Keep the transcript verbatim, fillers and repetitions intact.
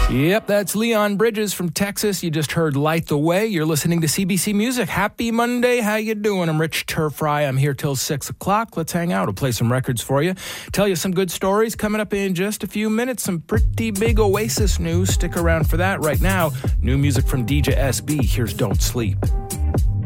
Yep, that's Leon Bridges from Texas. You just heard Light the Way. You're listening to C B C Music. Happy Monday. How you doing? I'm Rich Turfry. I'm here till six o'clock. Let's hang out. I'll play some records for you. Tell you some good stories coming up in just a few minutes. Some pretty big Oasis news. Stick around for that right now. New music from D J S B. Here's Don't Sleep.